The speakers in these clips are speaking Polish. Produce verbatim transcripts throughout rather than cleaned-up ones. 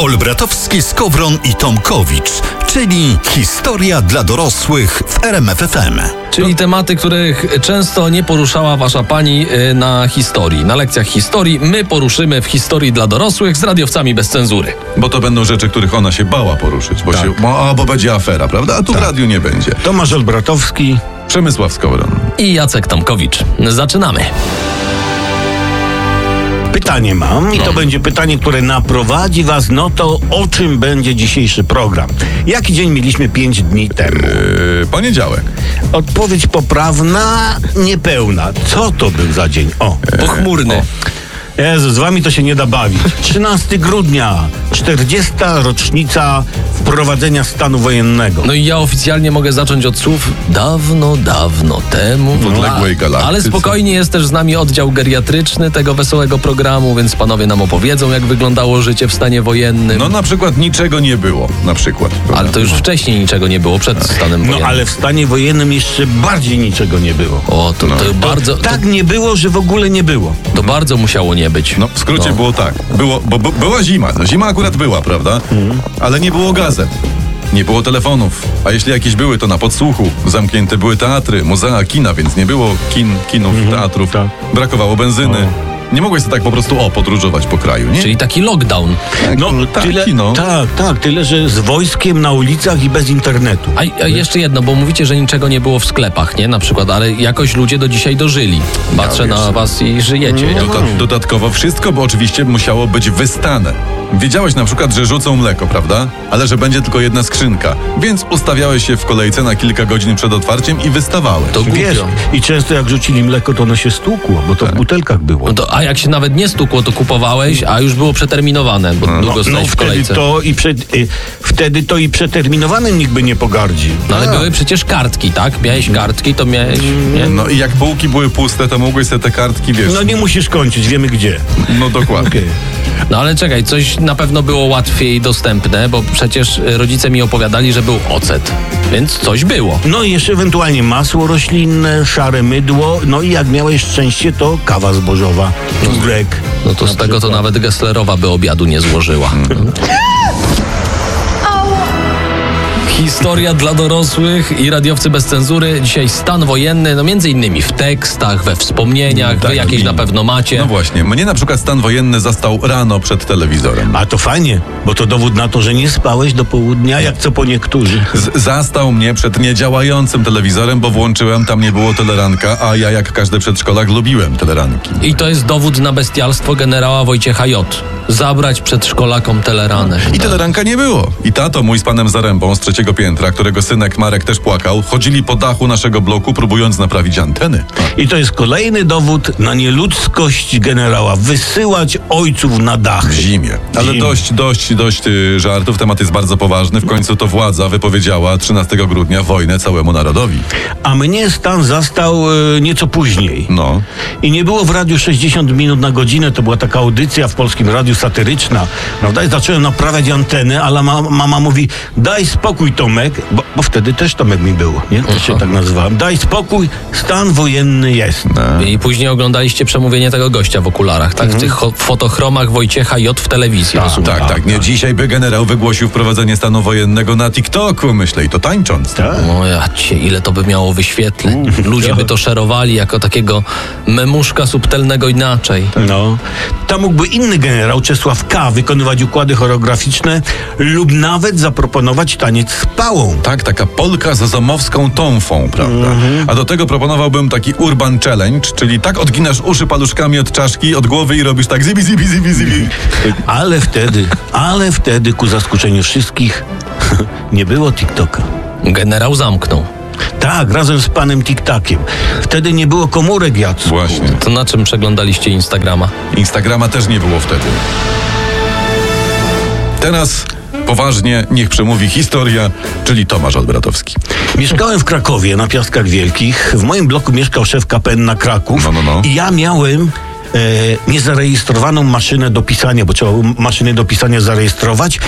Olbratowski, Skowron i Tomkowicz, czyli historia dla dorosłych w R M F F M. Czyli tematy, których często nie poruszała wasza pani na historii. Na lekcjach historii my poruszymy w historii dla dorosłych z radiowcami bez cenzury. Bo to będą rzeczy, których ona się bała poruszyć, bo, Tak. się, bo, bo będzie afera, prawda? A tu Tak. w radiu nie będzie. Tomasz Olbratowski. Przemysław Skowron. I Jacek Tomkowicz. Zaczynamy. Pytanie mam i to będzie pytanie, które naprowadzi was, no to o czym będzie dzisiejszy program? Jaki dzień mieliśmy pięć dni temu? Yy, poniedziałek. Odpowiedź poprawna, niepełna. Co to był za dzień? O, Pochmurny. Jezu, z wami to się nie da bawić. trzynastego grudnia, czterdziesta rocznica wprowadzenia stanu wojennego. No i ja oficjalnie mogę zacząć od słów dawno, dawno temu. W odległej A- galaktyce. Ale spokojnie, jest też z nami oddział geriatryczny tego wesołego programu, więc panowie nam opowiedzą, jak wyglądało życie w stanie wojennym. No na przykład niczego nie było. Na przykład. Ale to już wcześniej niczego nie było, przed stanem No wojennym. ale w stanie wojennym jeszcze bardziej niczego nie było. O, to, to bardzo... Tak To, nie było, że w ogóle nie było. to bardzo musiało nie być. No w skrócie No. było tak. Było, bo, bo była zima. No, zima akurat była, prawda? Ale nie było gazet. Nie było telefonów. A jeśli jakieś były, to na podsłuchu. Zamknięte były teatry, muzea, kina, więc nie było kin, kinów, teatrów. tak. Brakowało benzyny. Nie mogłeś sobie tak po prostu o, podróżować po kraju, nie? Czyli taki lockdown. No, tak, tyle, no. tak, tak, tyle, że z wojskiem na ulicach i bez internetu. A, a jeszcze jedno, bo mówicie, że niczego nie było w sklepach, nie? Na przykład, ale jakoś ludzie do dzisiaj dożyli. Patrzę na was i żyjecie. Jak... Doda- dodatkowo wszystko, bo oczywiście musiało być wystane. Wiedziałeś na przykład, że rzucą mleko, prawda? Ale że będzie tylko jedna skrzynka. Więc ustawiałeś się w kolejce na kilka godzin przed otwarciem i wystawałeś. To Wiesz, głupio. i często jak rzucili mleko, to ono się stłukło, bo to w butelkach było. No to, a jak się nawet nie stukło, to kupowałeś, a już było przeterminowane, bo długo No stałeś w wtedy kolejce. to, i przed, y, wtedy to i przeterminowanym nikt by nie pogardził. No ale były przecież kartki, tak? Miałeś kartki, to miałeś... Nie? No i jak półki były puste, to mogłeś sobie te kartki, wiesz... No nie musisz kończyć, wiemy gdzie. No dokładnie. Okej. No ale czekaj, coś na pewno było łatwiej dostępne, bo przecież rodzice mi opowiadali, że był ocet. Więc coś było. No i jeszcze ewentualnie masło roślinne, szare mydło, no i jak miałeś szczęście, to kawa zbożowa, turek. No to z tego to nawet Gesslerowa by obiadu nie złożyła. Historia dla dorosłych i radiowcy bez cenzury. Dzisiaj stan wojenny, no między innymi w tekstach, we wspomnieniach, Tak, wy jakieś i- na pewno macie. No właśnie, mnie na przykład stan wojenny zastał rano przed telewizorem. A to fajnie, bo to dowód na to, że nie spałeś do południa, jak co po niektórzy. Z- zastał mnie przed niedziałającym telewizorem, bo włączyłem, tam nie było teleranka, a ja jak każdy przedszkolak lubiłem teleranki. I to jest dowód na bestialstwo generała Wojciecha J. Zabrać przedszkolakom teleranę. I teleranka nie było. I tato mój z panem Zarębą z trzeciego piętra, którego synek Marek też płakał, chodzili po dachu naszego bloku, próbując naprawić anteny. I to jest kolejny dowód na nieludzkość generała. Wysyłać ojców na dachy. W zimie. Ale Zimie. dość, dość, dość y, żartów. Temat jest bardzo poważny. W końcu to władza wypowiedziała trzynastego grudnia wojnę całemu narodowi. A mnie stan zastał e, nieco później. No. I nie było w radiu sześćdziesiąt minut na godzinę, to była taka audycja w Polskim Radiu satyryczna. Prawda? I zacząłem naprawiać antenę, ale ma, mama mówi, daj spokój Tomek, bo, bo wtedy też Tomek mi było, nie? To się tak nazywałem. Daj spokój, stan wojenny jest. I później oglądaliście przemówienie tego gościa w okularach, tak? W tych cho- fotochromach Wojciecha J w telewizji, rozumiem. Tak, tak. Nie, dzisiaj by generał wygłosił wprowadzenie stanu wojennego na TikToku, myślę, i to tańcząc. Tak? O ja cię, ile to by miało wyświetleń. Ludzie by to szerowali jako takiego memuszka subtelnego inaczej. No. Tam mógłby inny generał, Czesław K., wykonywać układy choreograficzne lub nawet zaproponować taniec z pałą. Tak, taka polka z zamowską tąfą, prawda? A do tego proponowałbym taki urban challenge, czyli tak odginasz uszy paluszkami od czaszki, od głowy i robisz tak zibi, zibi, zibi, zibi. Ale wtedy, ale wtedy ku zaskoczeniu wszystkich nie było TikToka. Generał zamknął. Tak, razem z panem Tiktakiem. Wtedy nie było komórek, Jacku. Właśnie. To na czym przeglądaliście Instagrama? Instagrama też nie było wtedy. Teraz poważnie niech przemówi historia, czyli Tomasz Olbratowski. Mieszkałem w Krakowie, na Piaskach Wielkich. W moim bloku mieszkał szef K P N na Kraków. No, no, no. I ja miałem e, niezarejestrowaną maszynę do pisania, bo trzeba było maszyny do pisania zarejestrować. I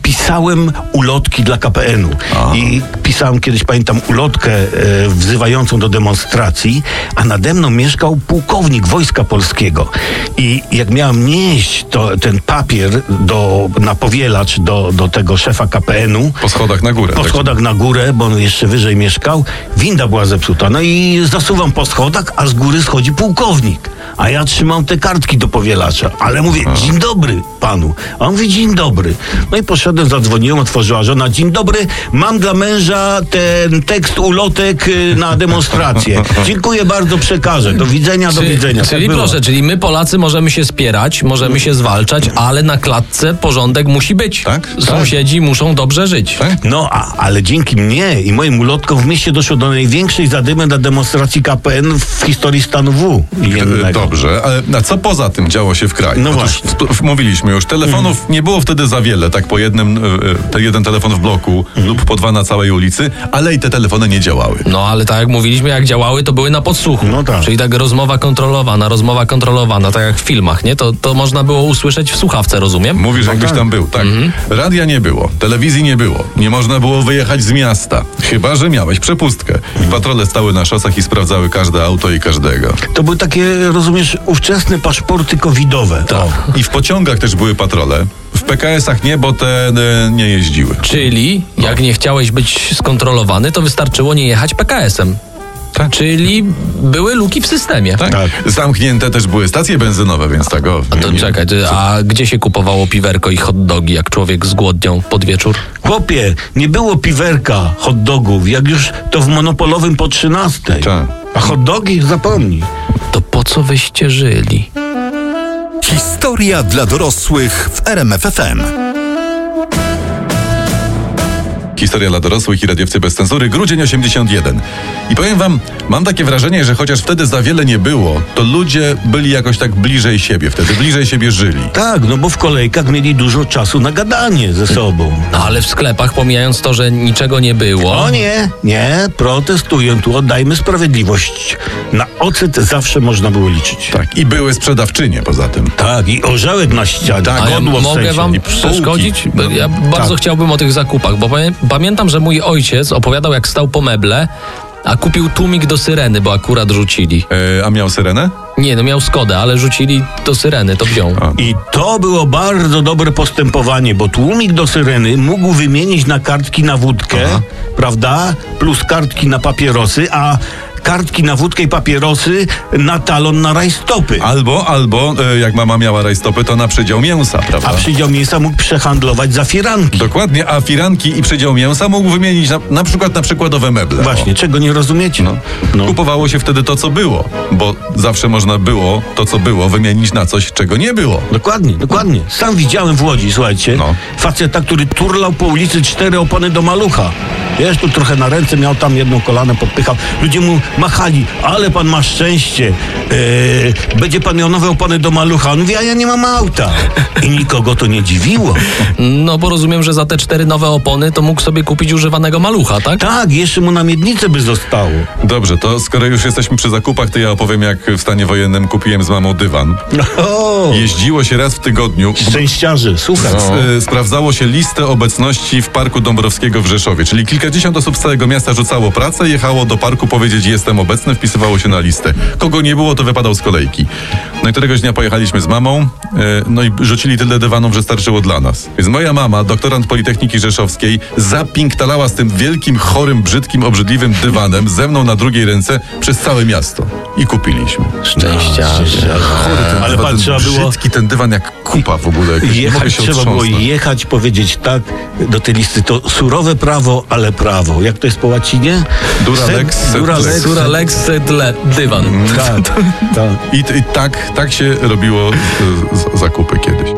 pisałem ulotki dla K P N-u. A. I pisałem kiedyś, pamiętam, ulotkę e, wzywającą do demonstracji, a nade mną mieszkał pułkownik Wojska Polskiego. I jak miałem nieść to, ten papier do, na powielacz do, do tego szefa K P N-u, Po schodach na górę. po tak? schodach na górę, bo on jeszcze wyżej mieszkał, winda była zepsuta. No i zasuwam po schodach, a z góry schodzi pułkownik. A ja trzymam te kartki do powielacza. Ale mówię, dzień dobry panu. A on mówi, dzień dobry. No i poszedłem, zadzwoniłem, otworzyła żona. Dzień dobry, mam dla męża ten tekst ulotek y, na demonstrację. Dziękuję bardzo, przekażę. Do widzenia, do Czy- widzenia. Czyli Tak było. proszę, czyli my Polacy możemy się spierać, możemy się zwalczać, ale na klatce porządek musi być. Tak, Sąsiedzi muszą dobrze żyć. Tak? No, a, ale dzięki mnie i moim ulotkom w mieście doszło do największej zadymy na demonstracji K P N w historii stanu W. Jednego. Dobrze, ale a co poza tym działo się w kraju? No Otóż właśnie. w- w- mówiliśmy już, telefonów nie było wtedy za wiele, tak po jednym, e, e, te jeden telefon w bloku lub po dwa na całej ulicy, ale i te telefony nie działały. No ale tak jak mówiliśmy, jak działały, to były na podsłuchu. No tak. Czyli tak rozmowa kontrolowana, rozmowa kontrolowana, tak jak w filmach, nie? To, to można było usłyszeć w słuchawce, rozumiem? Mówisz, jakbyś tam był, tak. Radia nie było, telewizji nie było, nie można było wyjechać z miasta, chyba że miałeś przepustkę. I patrole stały na szosach i sprawdzały każde auto i każdego. To były takie, rozumiesz, ówczesne paszporty covidowe. Tak. O. I w pociągach też były patrole. W P K S-ach nie, bo te e, nie jeździły. Czyli jak nie chciałeś być skontrolowany, to wystarczyło nie jechać P K S-em. Tak. Czyli były luki w systemie. Tak? Tak. Zamknięte też były stacje benzynowe, więc tak o. A to nie- czekaj, ty- a gdzie się kupowało piwerko i hot dogi, jak człowiek zgłodniał pod wieczór? Chłopie, nie było piwerka, hot dogów, jak już to w monopolowym po trzynastej. Tak. A hot dogi? Zapomnij. To po co wyście żyli? Historia dla dorosłych w R M F F M. Historia dla dorosłych i radiowcy bez cenzury, grudzień osiemdziesiąty jeden. I powiem wam, mam takie wrażenie, że chociaż wtedy za wiele nie było, to ludzie byli jakoś tak bliżej siebie, wtedy bliżej siebie żyli. Tak, no bo w kolejkach mieli dużo czasu na gadanie ze sobą. No ale w sklepach, pomijając to, że niczego nie było... O nie, nie, protestuję tu, oddajmy sprawiedliwość. Na ocet zawsze można było liczyć. Tak, i były sprzedawczynie poza tym. Tak, i orzełek na ścianie. Tak, A ja godło w mogę sensie. wam i przeszkodzić? półki. No, Ja bardzo tak. chciałbym o tych zakupach, bo pamię- pamiętam, że mój ojciec opowiadał, jak stał po meble, a kupił tłumik do syreny, bo akurat rzucili. E, a miał syrenę? Nie, no miał Skodę, ale rzucili do syreny, to wziął. A. I to było bardzo dobre postępowanie, bo tłumik do syreny mógł wymienić na kartki na wódkę, Aha. prawda? Plus kartki na papierosy, a kartki na wódkę i papierosy na talon na rajstopy. Albo, albo, e, jak mama miała rajstopy, to na przydział mięsa, prawda? A przydział mięsa mógł przehandlować za firanki. Dokładnie, a firanki i przydział mięsa mógł wymienić na, na przykład na przykładowe meble. Właśnie, czego nie rozumiecie? No. No. Kupowało się wtedy to, co było, bo zawsze można było to, co było, wymienić na coś, czego nie było. Dokładnie, dokładnie. Sam widziałem w Łodzi, słuchajcie, No. faceta, który turlał po ulicy cztery opony do malucha. Wiesz, tu trochę na ręce miał tam jedną kolanę, podpychał. Ludzie mu machali, ale pan ma szczęście. Yy, będzie pan miał nowe opony do malucha. On mówi, a ja nie mam auta. I nikogo to nie dziwiło. No bo rozumiem, że za te cztery nowe opony to mógł sobie kupić używanego malucha, tak? Tak, jeszcze mu na miednicę by zostało. Dobrze, to skoro już jesteśmy przy zakupach, to ja opowiem, jak w stanie wojennym kupiłem z mamą dywan. O, Jeździło się raz w tygodniu. szczęściarze, słuchaj. S- y, Sprawdzało się listę obecności w Parku Dąbrowskiego w Rzeszowie, czyli kilkadziesiąt osób z całego miasta rzucało pracę, jechało do parku powiedzieć jestem obecny, wpisywało się na listę. Kogo nie było, to wypadał z kolejki. No i któregoś dnia pojechaliśmy z mamą, y, no i rzucili tyle dywanów, że starczyło dla nas. Więc moja mama, doktorant Politechniki Rzeszowskiej, zapinktalała z tym wielkim, chorym, brzydkim, obrzydliwym dywanem ze mną na drugiej ręce przez całe miasto. I kupiliśmy. Szczęściarze. Chory ten Ale dywan, pan ten trzeba było brzydki ten dywan jak kupa w ogóle. jakoś. Nie mogę Jechać się trzeba było otrząsnąć. jechać, powiedzieć tak do tej listy. To surowe prawo, ale prawo. Jak to jest po łacinie? Dura Sed- lex, sed dura lex. lex. Sura lex sed le, dywan. Tak, tak. I, I tak, tak się robiło y, z, zakupy kiedyś.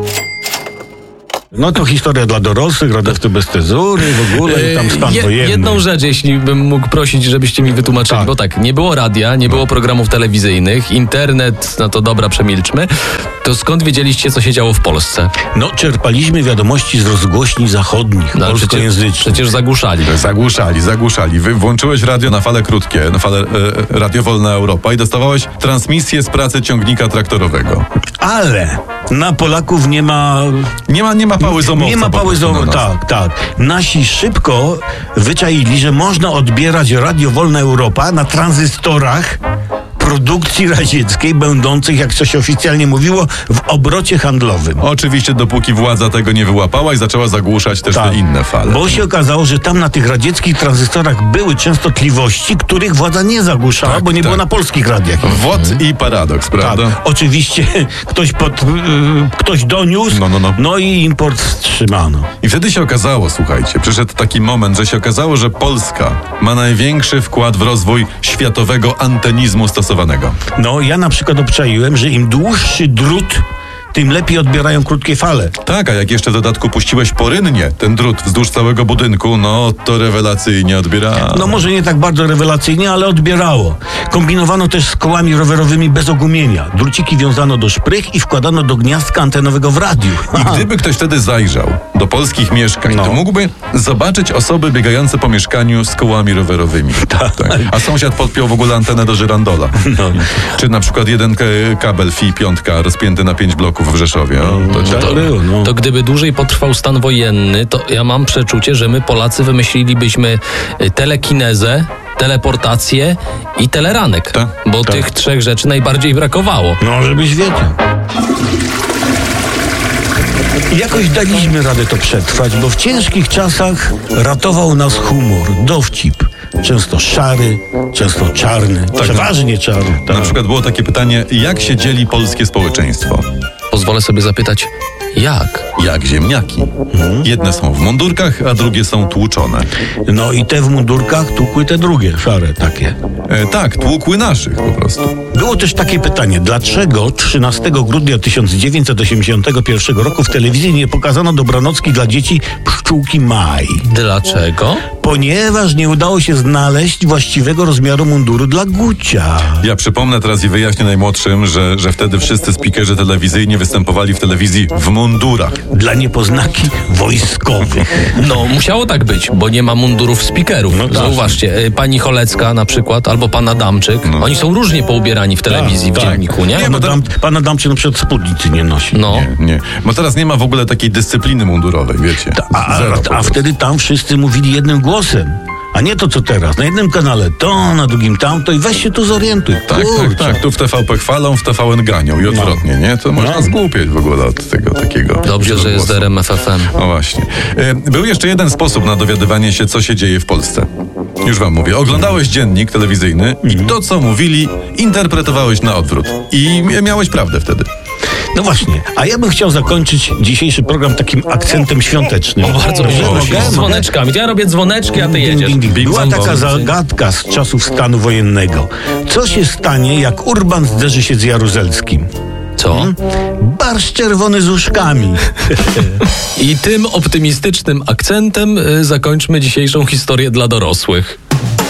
No to historia dla dorosłych, radiowcy bez cezury, w ogóle i tam stan Je- wojenny. Jedną rzecz, jeśli bym mógł prosić, żebyście mi wytłumaczyli, Tak. bo tak, nie było radia, nie było programów telewizyjnych, internet, no to dobra, przemilczmy. To skąd wiedzieliście, co się działo w Polsce? No, czerpaliśmy wiadomości z rozgłośni zachodnich, No, polskojęzycznych. przecież zagłuszali. Zagłuszali, zagłuszali. Wy włączyłeś radio na fale krótkie, na fale e, Radio Wolna Europa i dostawałeś transmisję z pracy ciągnika traktorowego. Ale Na Polaków nie ma... Nie ma, nie ma pały zomowca. Nie ma po pały prostu na zomowca, nas. tak, tak. Nasi szybko wyczaili, że można odbierać Radio Wolna Europa na tranzystorach produkcji radzieckiej, będących, jak coś oficjalnie mówiło, w obrocie handlowym. Oczywiście dopóki władza tego nie wyłapała i zaczęła zagłuszać też te inne fale. Bo się okazało, że tam na tych radzieckich tranzystorach były częstotliwości, których władza nie zagłuszała, Tak, bo nie tak. było na polskich radiach. W O T i paradoks, prawda? Tak, oczywiście ktoś, pod, yy, ktoś doniósł, No, no, no. no i import wstrzymano. I wtedy się okazało, słuchajcie, przyszedł taki moment, że się okazało, że Polska ma największy wkład w rozwój światowego antenizmu stosowanego. No, ja na przykład obczaiłem, że im dłuższy drut, tym lepiej odbierają krótkie fale. Tak, a jak jeszcze w dodatku puściłeś porynnie ten drut wzdłuż całego budynku, no to rewelacyjnie odbiera. No może nie tak bardzo rewelacyjnie, ale odbierało. Kombinowano też z kołami rowerowymi bez ogumienia. Druciki wiązano do szprych i wkładano do gniazdka antenowego w radiu. I gdyby ktoś wtedy zajrzał do polskich mieszkań, No. to mógłby zobaczyć osoby biegające po mieszkaniu z kołami rowerowymi. Tak. A sąsiad podpiął w ogóle antenę do żyrandola. No. Czy na przykład jeden k- kabel F I pięć rozpięty na pięć bloków w Rzeszowie. O, to, Tak to, było, no. To gdyby dłużej potrwał stan wojenny, to ja mam przeczucie, że my Polacy wymyślilibyśmy y, telekinezę, teleportację i teleranek. Tak, bo tak. tych trzech rzeczy najbardziej brakowało. No, żebyś wiedział. I jakoś daliśmy radę to przetrwać, bo w ciężkich czasach ratował nas humor, dowcip. Często szary, często czarny, przeważnie czarny. Tak. Na przykład było takie pytanie, jak się dzieli polskie społeczeństwo? Pozwolę sobie zapytać, jak? Jak ziemniaki. Jedne są w mundurkach, a drugie są tłuczone. No i te w mundurkach tłukły te drugie, szare takie. E, tak, tłukły naszych po prostu. Było też takie pytanie, dlaczego trzynastego grudnia tysiąc dziewięćset osiemdziesiątego pierwszego roku w telewizji nie pokazano dobranocki dla dzieci Pszczółki Maj? Dlaczego? Ponieważ nie udało się znaleźć właściwego rozmiaru munduru dla Gucia. Ja przypomnę teraz i wyjaśnię najmłodszym, że, że wtedy wszyscy speakerzy telewizyjni występowali w telewizji w mundurach. Dla niepoznaki wojskowych. No, musiało tak być, bo nie ma mundurów speakerów. No tak. Zauważcie, y, pani Cholecka na przykład, albo pan Adamczyk, No. oni są różnie poubierani w telewizji, Tak, w tak. dzienniku, nie? Nie, Pan, bo to- Adam, pan Adamczyk na przykład spódnicy nie nosi. No. Nie, nie. Bo teraz nie ma w ogóle takiej dyscypliny mundurowej, wiecie. A, Zero a, po a prostu. wtedy tam wszyscy mówili jednym głosem. A nie to, co teraz. Na jednym kanale to, na drugim tamto i weź się tu zorientuj. Tak, tak, Kurczę. tak. Tu w T V P chwalą, w T V N ganią i odwrotnie, nie? To można No. zgłupieć w ogóle od tego takiego. Dobrze, że jest wielogłosu. R M F F M. No właśnie. E, Był jeszcze jeden sposób na dowiadywanie się, co się dzieje w Polsce. Już wam mówię. Oglądałeś dziennik telewizyjny i to, co mówili, interpretowałeś na odwrót. I miałeś prawdę wtedy. No właśnie, a ja bym chciał zakończyć dzisiejszy program takim akcentem świątecznym. O, bardzo Że proszę. mogę? Z dzwoneczkami. To ja robię dzwoneczki, a ty Ding, jedziesz. ding, ding. Bing, Była bong, taka bong. zagadka z czasów stanu wojennego. Co się stanie, jak Urban zderzy się z Jaruzelskim? Co? Barszcz czerwony z uszkami. I tym optymistycznym akcentem y, zakończmy dzisiejszą historię dla dorosłych.